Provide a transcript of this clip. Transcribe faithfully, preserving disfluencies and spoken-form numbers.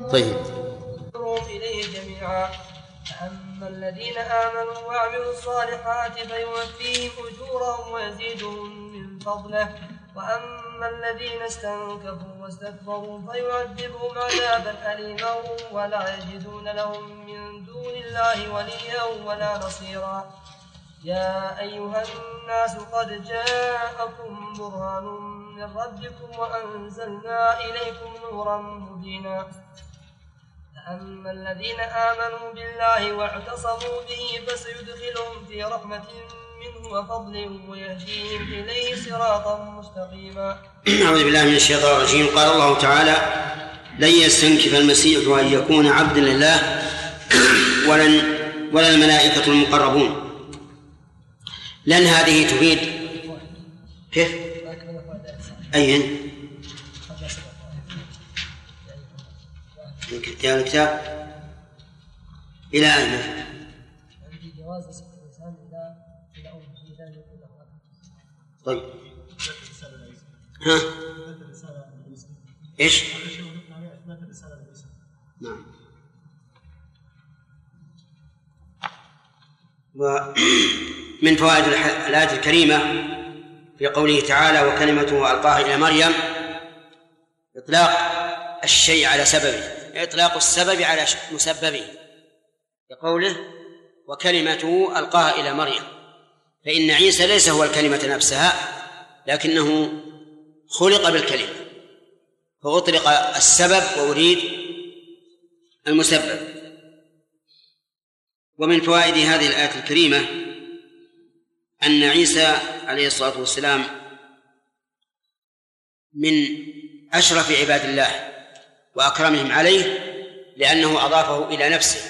طيب. إليه جميعا. أما الذين آمنوا وعملوا الصالحات فيوفيهم أجورهم ويزيدهم من فضله، وأما الذين استنكفوا واستكبروا فيعذبهم عذابا أليما ولا يجدون لهم من دون الله وليا ولا نصيرا. يا أيها الناس قد جاءكم برهان من ربكم وأنزلنا إليكم نورا مبينا. أما الذين آمنوا بالله واعتصموا به فسيدخلهم في رحمة منه وفضل ويهديهم إليه صراطا مستقيما. أعوذ بالله من الشيطان الرجيم. قال الله تعالى: لن يستنكف المسيح أن يكون عبدا لله ولن ولا الملائكة المقربون. لن هذه تفيد كيف؟ أين؟ يا الكتاب إلى أين؟ طيب. ها؟ إيش؟ نعم. ومن فوائد الآية الكريمة في قوله تعالى: وكلمته ألقاها إلى مريم، إطلاق الشيء على سببه، إطلاق السبب على مسببه، بقوله: وكلمته ألقاها إلى مريم، فإن عيسى ليس هو الكلمة نفسها، لكنه خلق بالكلمة، فأطلق السبب وأريد المسبب. ومن فوائد هذه الآية الكريمة أن عيسى عليه الصلاة والسلام من أشرف عباد الله وأكرمهم عليه، لأنه أضافه إلى نفسه